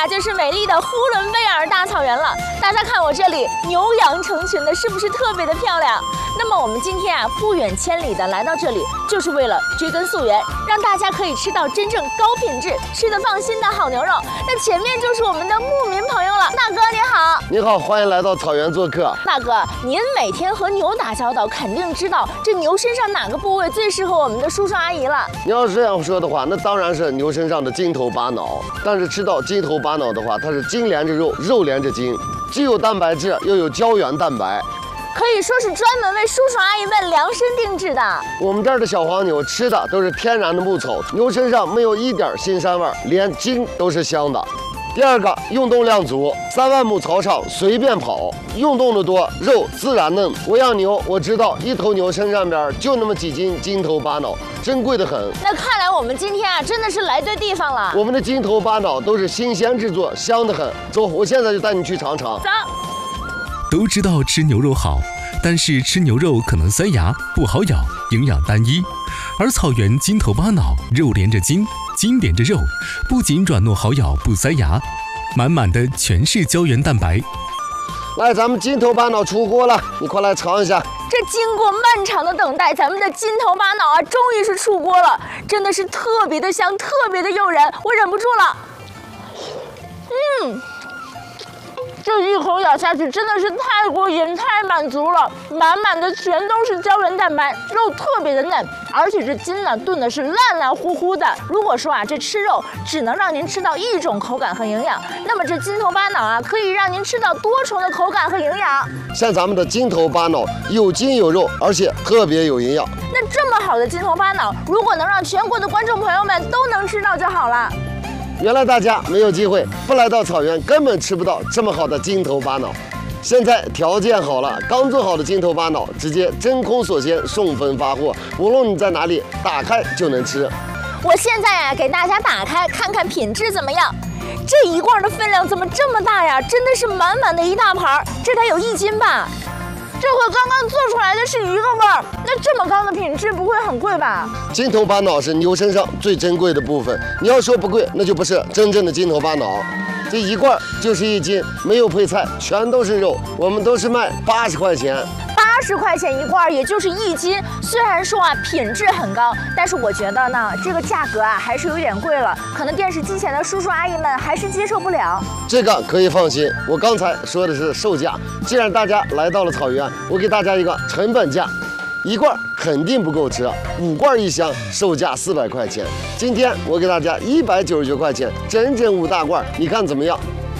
呀，就是美丽的呼伦贝尔大草原了。大家看我这里，牛羊成群的，是不是特别的漂亮？那么我们今天啊，不远千里的来到这里，就是为了追根溯源，让大家可以吃到真正高品质、吃得放心的好牛肉。那前面就是我们的牧民朋友了，大哥你好。 你好，欢迎来到草原做客。 大哥，您每天和牛打交道，肯定知道这牛身上哪个部位最适合我们的叔叔阿姨了。 你要是这样说的话，那当然是牛身上的筋头巴脑。但是吃到筋头巴脑的话，它是筋连着肉，肉连着筋，既有蛋白质，又有胶原蛋白。 可以说是专门为叔叔阿姨们量身定制的。 我们这儿的小黄牛吃的都是天然的牧草，牛身上没有一点腥膻味，连筋都是香的。第二个，运动量足，3万亩草场随便跑，运动的多，肉自然嫩。我养牛，我知道一头牛身上边就那么几斤筋头巴脑，珍贵的很。 那看来我们今天啊，真的是来对地方了。 我们的筋头巴脑都是新鲜制作，香得很。走，我现在就带你去尝尝。 走。 都知道吃牛肉好，但是吃牛肉可能塞牙，不好咬，营养单一。而草原筋头巴脑，肉连着筋，筋连着肉，不仅软糯好咬，不塞牙，满满的全是胶原蛋白。 来，咱们筋头巴脑出锅了，你快来尝一下。 这经过漫长的等待，咱们的筋头巴脑啊，终于是出锅了，真的是特别的香，特别的诱人，我忍不住了。这一口咬下去真的是太过瘾、太满足了，满满的全都是胶原蛋白，肉特别的嫩，而且这筋呢炖的是烂烂乎乎的。如果说啊这吃肉只能让您吃到一种口感和营养，那么这筋头巴脑啊可以让您吃到多重的口感和营养。 像咱们的筋头巴脑有筋有肉，而且特别有营养。 那这么好的筋头巴脑，如果能让全国的观众朋友们都能吃到就好了。 原来大家没有机会，不来到草原根本吃不到这么好的筋头巴脑。现在条件好了，刚做好的筋头巴脑直接真空锁鲜送分发货，无论你在哪里，打开就能吃。 我现在啊给大家打开看看品质怎么样。这一罐的分量怎么这么大呀？真的是满满的一大盘，这得有1斤吧。这和刚刚做出来的是一个味儿，那这么高的品质不会很贵吧？ 筋头巴脑是牛身上最珍贵的部分，你要说不贵，那就不是真正的筋头巴脑。这一罐就是1斤，没有配菜，全都是肉，我们都是卖80块钱。 80块钱一罐，也就是1斤。虽然说啊品质很高，但是我觉得呢这个价格啊还是有点贵了，可能电视机前的叔叔阿姨们还是接受不了。 这个可以放心，我刚才说的是售价。既然大家来到了草原，我给大家一个成本价，一罐肯定不够吃，5罐1箱，售价400块钱。今天我给大家199块钱，整整5大罐，你看怎么样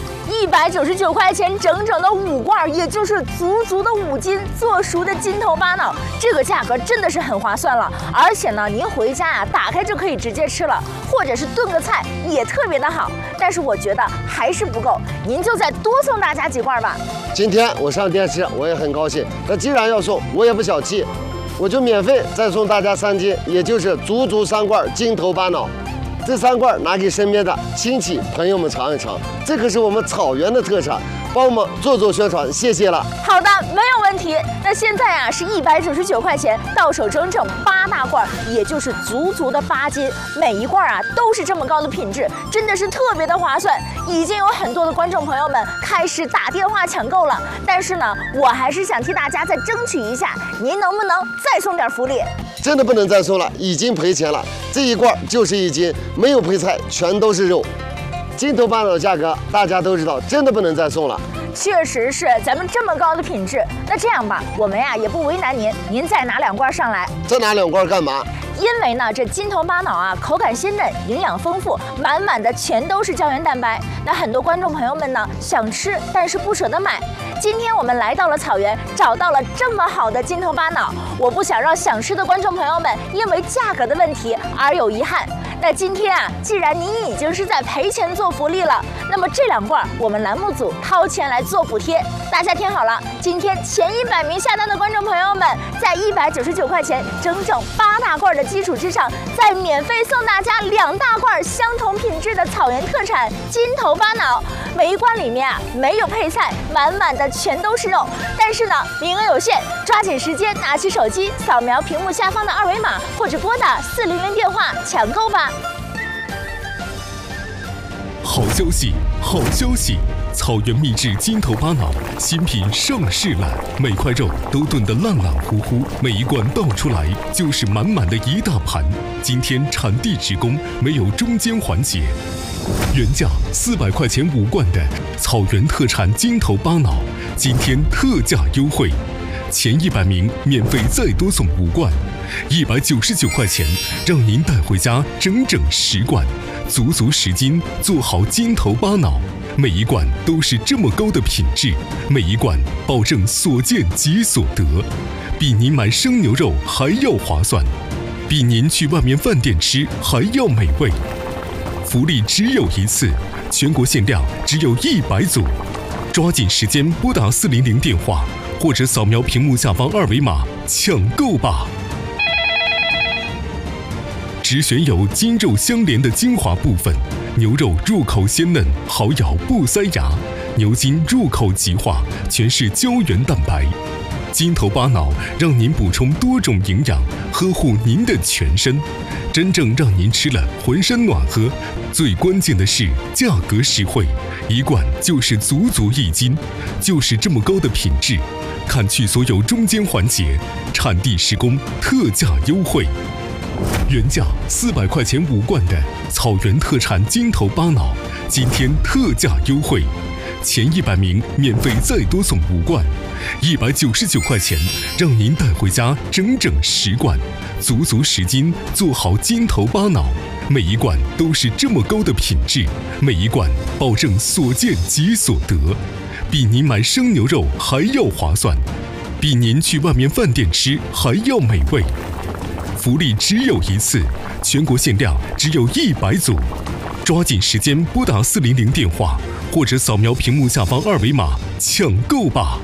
？199块钱，整整的5罐，也就是足足的5斤做熟的筋头巴脑，这个价格真的是很划算了。而且呢，您回家啊，打开就可以直接吃了，或者是炖个菜也特别的好。但是我觉得还是不够，您就再多送大家几罐吧。 今天我上电视，我也很高兴。那既然要送，我也不小气，我就免费再送大家3斤，也就是足足3罐筋头巴脑。这3罐拿给身边的亲戚朋友们尝一尝，这可是我们草原的特产，帮我们做宣传，谢谢了。 好的，没有问题。那现在啊是199块钱，到手整整8大罐，也就是足足的8斤，每一罐啊都是这么高的品质，真的是特别的划算。已经有很多的观众朋友们开始打电话抢购了，但是呢，我还是想替大家再争取一下，您能不能再送点福利？ 真的不能再送了，已经赔钱了。这一罐就是1斤，没有配菜，全都是肉。筋头巴脑的价格大家都知道，真的不能再送了。 确实是，咱们这么高的品质，那这样吧，我们呀也不为难您，您再拿2罐上来。 再拿2罐干嘛？ 因为呢，这筋头巴脑啊，口感鲜嫩，营养丰富，满满的全都是胶原蛋白。那很多观众朋友们呢，想吃但是不舍得买。今天我们来到了草原，找到了这么好的筋头巴脑，我不想让想吃的观众朋友们因为价格的问题而有遗憾。那今天啊，既然您已经是在赔钱做福利了，那么这2罐我们栏目组掏钱来做补贴。大家听好了，今天前100名下单的观众朋友们，在199块钱整整8大罐的基础之上，再免费送大家2大罐相同品质的草原特产筋头巴脑。每一罐里面啊没有配菜，满满的全都是肉。但是呢，名额有限，抓紧时间拿起手机扫描屏幕下方的2维码，或者拨打400电话抢购吧。 好消息，好消息！草原秘制筋头巴脑新品上市了，每块肉都炖得烂烂糊糊，每一罐倒出来就是满满的一大盘。今天产地直供，没有中间环节。原价400块钱5罐的草原特产筋头巴脑，今天特价优惠，前100名免费再多送5罐，199块钱让您带回家整整10罐，足足10斤，做好筋头巴脑。每一罐都是这么高的品质，每一罐保证所见即所得，比您买生牛肉还要划算，比您去外面饭店吃还要美味。福利只有一次，全国限量只有100组，抓紧时间拨打400电话，或者扫描屏幕下方2维码抢购吧。只选有筋肉相连的精华部分，牛肉入口鲜嫩，好咬不塞牙；牛筋入口即化，全是胶原蛋白。筋头巴脑让您补充多种营养，呵护您的全身，真正让您吃了浑身暖和。最关键的是价格实惠，一罐就是足足1斤，就是这么高的品质，砍去所有中间环节，产地实供，特价优惠。原价400块钱5罐的草原特产筋头巴脑，今天特价优惠，前100名免费再多送5罐，199块钱让您带回家整整10罐，足足10斤，做好筋头巴脑。每一罐都是这么高的品质，每一罐保证所见即所得，比您买生牛肉还要划算，比您去外面饭店吃还要美味。福利只有一次，全国限量只有100组，抓紧时间拨打400电话，或者扫描屏幕下方2维码抢购吧。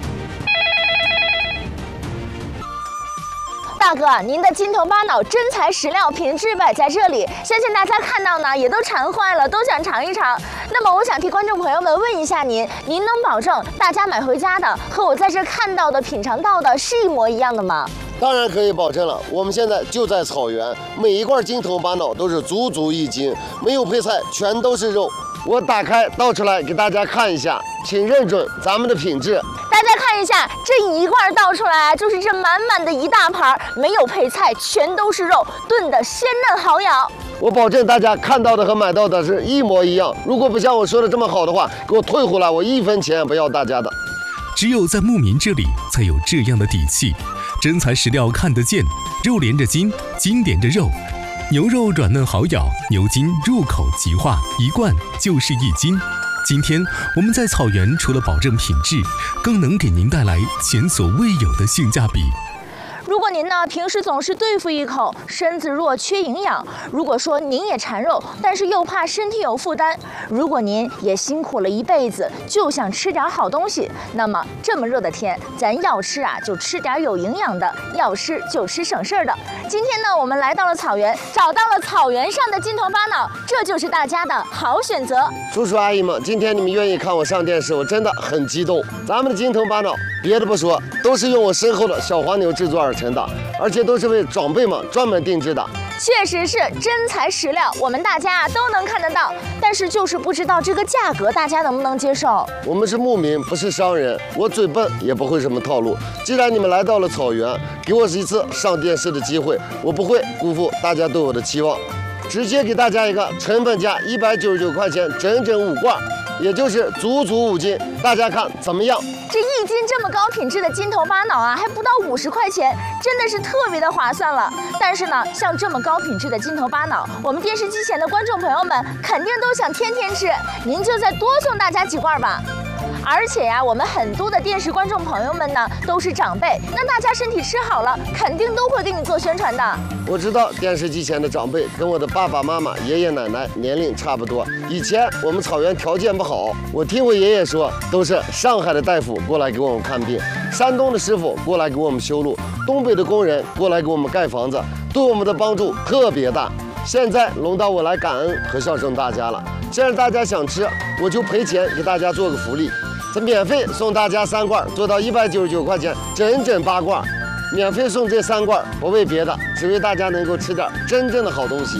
大哥，您的筋头巴脑真材实料，品质摆在这里，相信大家看到呢也都馋坏了，都想尝一尝。那么我想替观众朋友们问一下您能保证大家买回家的和我在这看到的、品尝到的是一模一样的吗？ 当然可以保证了，我们现在就在草原，每一罐筋头巴脑都是足足1斤，没有配菜，全都是肉。我打开倒出来给大家看一下，请认准咱们的品质。 大家看一下，这一罐倒出来就是这满满的一大盘，没有配菜，全都是肉，炖的鲜嫩好咬。 我保证大家看到的和买到的是一模一样。如果不像我说的这么好的话，给我退回来，我1分钱也不要大家的。 只有在牧民这里才有这样的底气，真材实料看得见，肉连着筋，筋连着肉。牛肉软嫩好咬，牛筋入口即化，一罐就是1斤。今天我们在草原除了保证品质，更能给您带来前所未有的性价比。 如果您呢平时总是对付一口，身子弱缺营养；如果说您也馋肉，但是又怕身体有负担；如果您也辛苦了一辈子，就想吃点好东西，那么这么热的天，咱要吃啊就吃点有营养的，要吃就吃省事儿的。今天呢，我们来到了草原，找到了草原上的筋头巴脑，这就是大家的好选择。 叔叔阿姨们，今天你们愿意看我上电视，我真的很激动。咱们的筋头巴脑，别的不说，都是用我身后的小黄牛制作而成的，而且都是为长辈们专门定制的。 确实是真材实料，我们大家都能看得到，但是就是不知道这个价格大家能不能接受。 我们是牧民，不是商人，我嘴笨也不会什么套路。既然你们来到了草原，给我一次上电视的机会，我不会辜负大家对我的期望，直接给大家一个成本价199块钱，整整5罐，也就是足足5斤，大家看怎么样？ 这1斤这么高品质的筋头巴脑啊，还不到50块钱，真的是特别的划算了。但是呢，像这么高品质的筋头巴脑，我们电视机前的观众朋友们肯定都想天天吃，您就再多送大家几罐吧。而且呀，我们很多的电视观众朋友们呢都是长辈，那大家身体吃好了，肯定都会给你做宣传的。 我知道电视机前的长辈跟我的爸爸妈妈、爷爷奶奶年龄差不多。以前我们草原条件不好，我听我爷爷说，都是上海的大夫过来给我们看病，山东的师傅过来给我们修路，东北的工人过来给我们盖房子，对我们的帮助特别大。现在轮到我来感恩和孝顺大家了。既然大家想吃，我就赔钱给大家做个福利。这免费送大家3罐，做到199块钱，整整8罐，免费送这3罐，不为别的，只为大家能够吃点真正的好东西。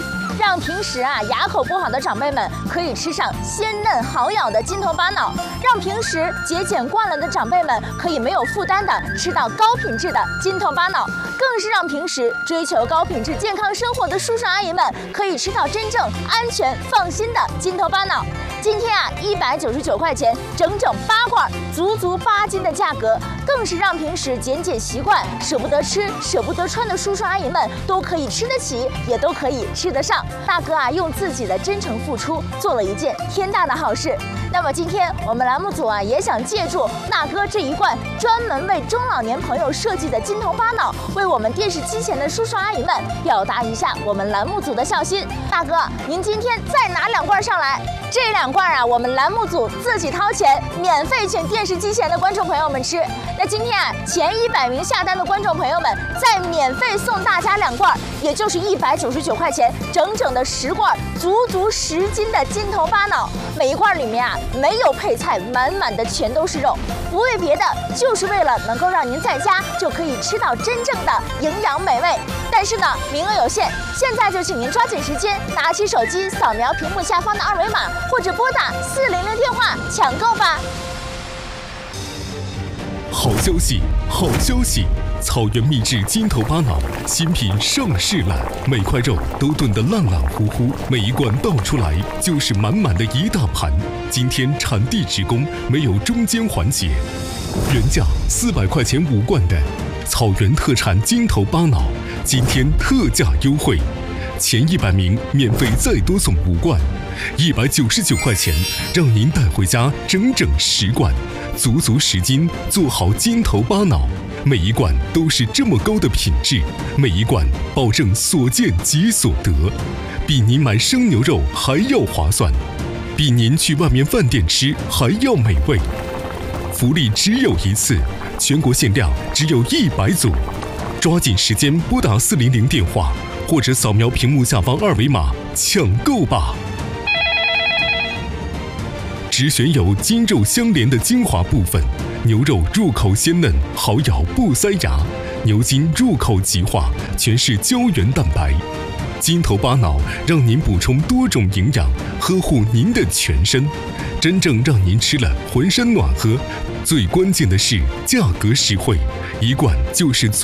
让平时牙口不好的长辈们可以吃上鲜嫩好咬的金头巴脑，让平时节俭惯了的长辈们可以没有负担的吃到高品质的金头巴脑，更是让平时追求高品质健康生活的叔叔阿姨们可以吃到真正安全放心的金头巴脑。今天199块钱，整整8罐，足足8斤的价格，更是让平时减减习惯、舍不得吃、舍不得穿的叔叔阿姨们都可以吃得起，也都可以吃得上。大哥用自己的真诚付出，做了一件天大的好事。那么今天我们栏目组也想借助大哥这一罐专门为中老年朋友设计的金头巴脑，为我们电视机前的叔叔阿姨们表达一下我们栏目组的孝心。大哥，您今天再拿2罐上来，这2罐我们栏目组自己掏钱，免费请电视机前的观众朋友们吃。那今天前100名下单的观众朋友们，再免费送大家2罐，也就是199块钱，整整的10罐，足足10斤的金头巴脑。每一罐里面没有配菜，满满的全都是肉，不为别的，就是为了能够让您在家就可以吃到真正的营养美味。但是呢，名额有限，现在就请您抓紧时间，拿起手机扫描屏幕下方的2维码，或者拨打400电话抢购吧。 好消息，好消息！草原秘制金头巴脑新品上市了，每块肉都炖得烂烂乎乎，每一罐倒出来就是满满的一大盘。今天产地直供，没有中间环节。原价400块钱5罐的草原特产金头巴脑，今天特价优惠，前100名免费再多送5罐，199块钱，让您带回家整整10罐，足足10斤，做好金头巴脑。每一罐都是这么高的品质，每一罐保证所见即所得，比您买生牛肉还要划算，比您去外面饭店吃还要美味。福利只有一次，全国限量只有100组，抓紧时间拨打400电话，或者扫描屏幕下方2维码抢购吧。只选有筋肉相连的精华部分，牛肉入口鲜嫩，好咬不塞牙；牛筋入口即化，全是胶原蛋白。金头巴脑让您补充多种营养，呵护您的全身，真正让您吃了浑身暖和。最关键的是价格实惠，一罐就是足